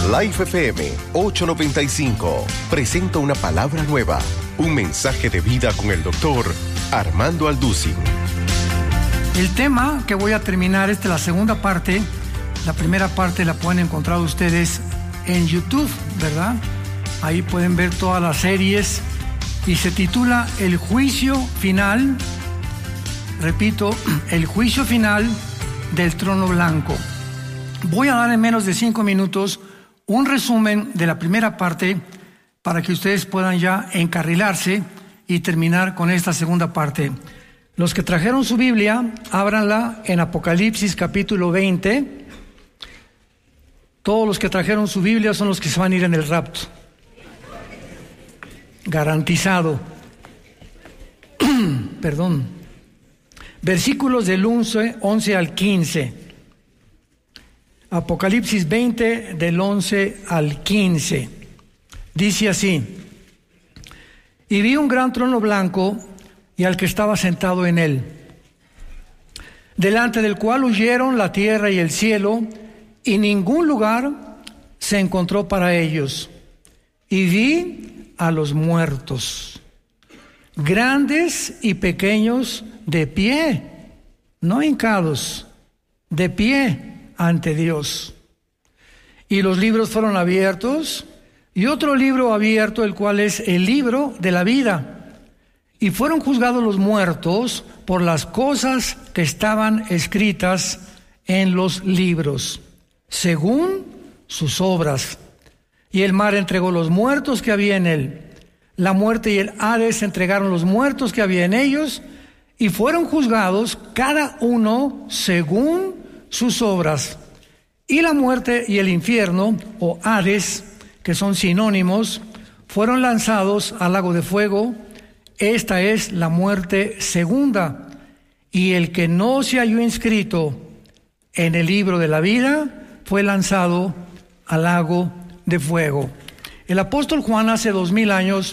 Life FM 895 presenta una palabra nueva, un mensaje de vida con el doctor Armando Alducin. El tema que voy a terminar es la segunda parte. La primera parte la pueden encontrar ustedes en YouTube, ¿verdad? Ahí pueden ver todas las series y se titula El Juicio Final. Repito, El Juicio Final del Trono Blanco. Voy a dar en menos de 5 minutos un resumen de la primera parte para que ustedes puedan ya encarrilarse y terminar con esta segunda parte. Los que trajeron su Biblia, ábranla en Apocalipsis capítulo 20. Todos los que trajeron su Biblia son los que se van a ir en el rapto. Garantizado. Perdón. Versículos del 11 al 15. Apocalipsis 20 del 11 al 15. Dice así: y vi un gran trono blanco y al que estaba sentado en él, delante del cual huyeron la tierra y el cielo, y ningún lugar se encontró para ellos. Y vi a los muertos, grandes y pequeños, de pie, no hincados, de pie ante Dios. Y los libros fueron abiertos, y otro libro abierto, el cual es el libro de la vida. Y fueron juzgados los muertos por las cosas que estaban escritas en los libros, según sus obras. Y el mar entregó los muertos que había en él. La muerte y el Hades entregaron los muertos que había en ellos, y fueron juzgados cada uno según sus obras. Y la muerte y el infierno, o Hades, que son sinónimos, fueron lanzados al lago de fuego. Esta es la muerte segunda. Y el que no se halló inscrito en el libro de la vida fue lanzado al lago de fuego. El apóstol Juan hace 2000 años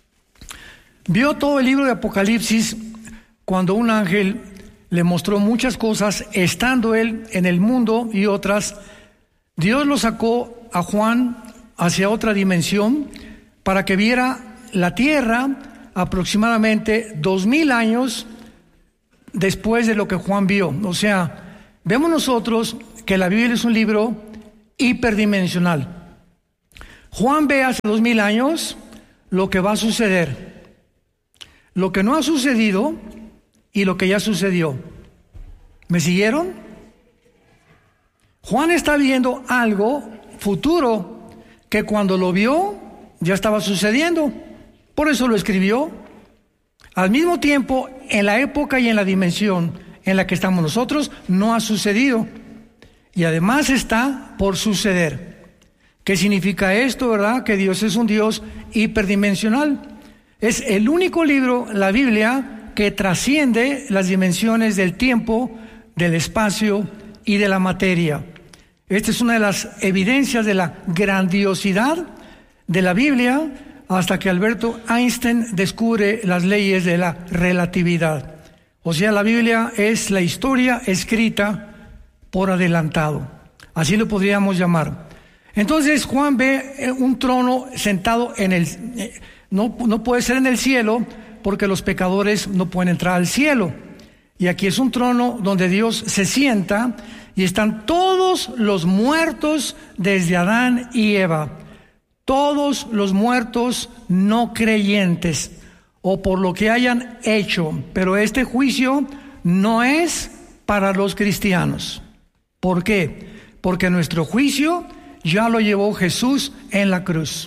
vio todo el libro de Apocalipsis cuando un ángel le mostró muchas cosas, estando él en el mundo y otras. Dios lo sacó a Juan hacia otra dimensión para que viera la tierra aproximadamente 2000 años después de lo que Juan vio. O sea, vemos nosotros que la Biblia es un libro hiperdimensional. Juan ve hace 2000 años lo que va a suceder, lo que no ha sucedido y lo que ya sucedió. ¿Me siguieron? Juan está viendo algo futuro que cuando lo vio ya estaba sucediendo. Por eso lo escribió. Al mismo tiempo, en la época y en la dimensión en la que estamos nosotros, no ha sucedido. Y además está por suceder. ¿Qué significa esto, verdad? Que Dios es un Dios hiperdimensional. Es el único libro, la Biblia, que trasciende las dimensiones del tiempo, del espacio y de la materia. Esta es una de las evidencias de la grandiosidad de la Biblia, hasta que Albert Einstein descubre las leyes de la relatividad. O sea, la Biblia es la historia escrita por adelantado. Así lo podríamos llamar. Entonces Juan ve un trono sentado en el... No puede ser en el cielo, porque los pecadores no pueden entrar al cielo. Y aquí es un trono donde Dios se sienta y están todos los muertos desde Adán y Eva. Todos los muertos no creyentes o por lo que hayan hecho. Pero este juicio no es para los cristianos. ¿Por qué? Porque nuestro juicio ya lo llevó Jesús en la cruz.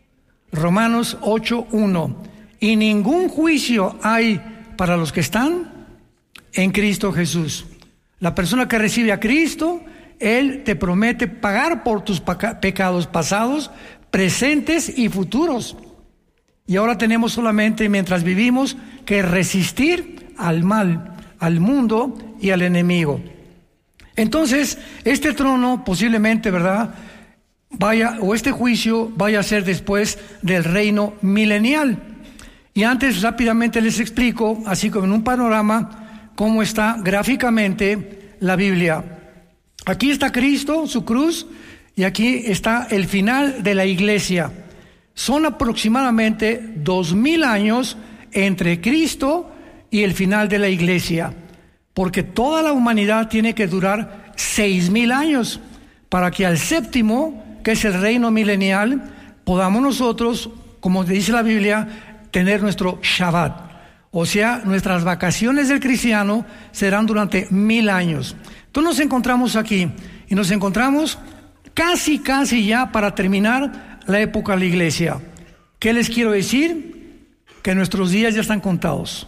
Romanos 8:1. Y ningún juicio hay para los que están en Cristo Jesús. La persona que recibe a Cristo, Él te promete pagar por tus pecados pasados, presentes y futuros. Y ahora tenemos solamente, mientras vivimos, que resistir al mal, al mundo y al enemigo. Entonces, este trono posiblemente, ¿verdad?, este juicio vaya a ser después del reino milenial. Y antes rápidamente les explico, así como en un panorama, cómo está gráficamente la Biblia. Aquí está Cristo, su cruz, Y aquí está el final de la iglesia. Son aproximadamente 2000 años entre Cristo y el final de la iglesia, porque toda la humanidad tiene que durar 6000 años para que al séptimo, que es el reino milenial, podamos nosotros, como dice la Biblia, tener nuestro Shabbat. O sea, nuestras vacaciones del cristiano serán durante 1000 años. Entonces nos encontramos aquí y nos encontramos casi ya para terminar la época de la iglesia. ¿Qué les quiero decir? Que nuestros días ya están contados.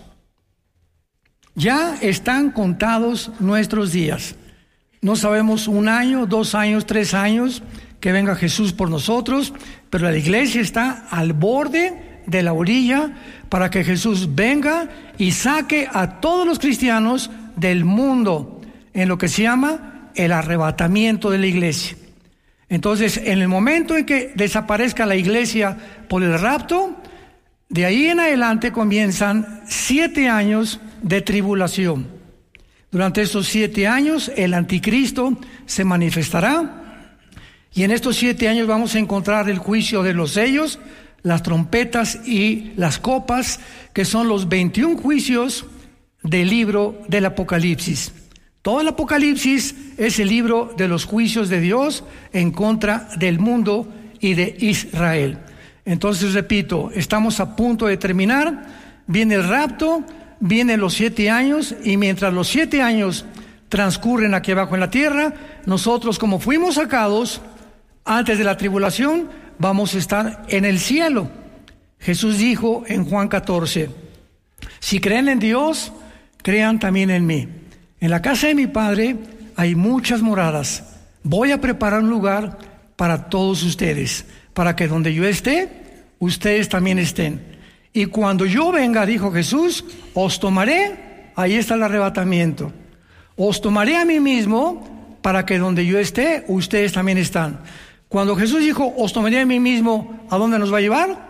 Ya están contados nuestros días. No sabemos 1 año, 2 años, 3 años que venga Jesús por nosotros, pero la iglesia está al borde de la orilla para que Jesús venga y saque a todos los cristianos del mundo en lo que se llama el arrebatamiento de la iglesia. Entonces, en el momento en que desaparezca la iglesia por el rapto, de ahí en adelante comienzan 7 años de tribulación. Durante estos 7 años el anticristo se manifestará, y en estos 7 años vamos a encontrar el juicio de los sellos, las trompetas y las copas, que son los 21 juicios del libro del Apocalipsis. Todo el Apocalipsis es el libro de los juicios de Dios en contra del mundo y de Israel. Entonces, repito, estamos a punto de terminar, viene el rapto, vienen los 7 años, y mientras los 7 años transcurren aquí abajo en la tierra, nosotros, como fuimos sacados antes de la tribulación, vamos a estar en el cielo. Jesús dijo en Juan 14, si creen en Dios, crean también en mí. En la casa de mi Padre hay muchas moradas. Voy a preparar un lugar para todos ustedes, para que donde yo esté, ustedes también estén. Y cuando yo venga, dijo Jesús, os tomaré, ahí está el arrebatamiento, os tomaré a mí mismo, para que donde yo esté, ustedes también están. Cuando Jesús dijo, os tomaré a mí mismo, ¿a dónde nos va a llevar?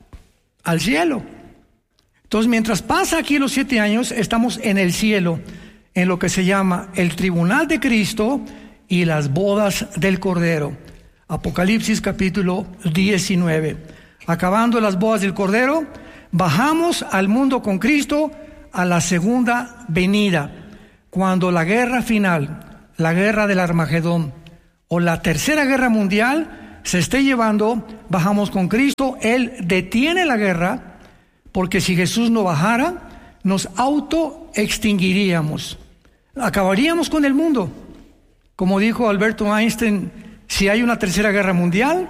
Al cielo. Entonces, mientras pasa aquí los 7 años, estamos en el cielo, en lo que se llama el tribunal de Cristo y las bodas del Cordero. Apocalipsis capítulo 19. Acabando las bodas del Cordero, bajamos al mundo con Cristo a la segunda venida, cuando la guerra final, la guerra del Armagedón o la tercera guerra mundial se esté llevando, bajamos con Cristo. Él detiene la guerra, porque si Jesús no bajara, nos autoextinguiríamos, acabaríamos con el mundo. Como dijo Alberto Einstein, si hay una tercera guerra mundial,